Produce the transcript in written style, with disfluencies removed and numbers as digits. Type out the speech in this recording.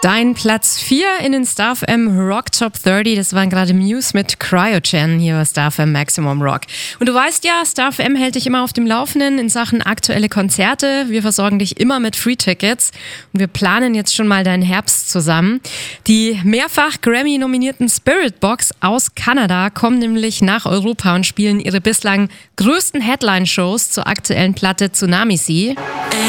Dein Platz 4 in den StarFM Rock Top 30, das waren gerade Muse mit Cryogen hier bei StarFM Maximum Rock. Und du weißt ja, StarFM hält dich immer auf dem Laufenden in Sachen aktuelle Konzerte. Wir versorgen dich immer mit Free-Tickets und wir planen jetzt schon mal deinen Herbst zusammen. Die mehrfach Grammy-nominierten Spiritbox aus Kanada kommen nämlich nach Europa und spielen ihre bislang größten Headline-Shows zur aktuellen Platte Tsunami Sea.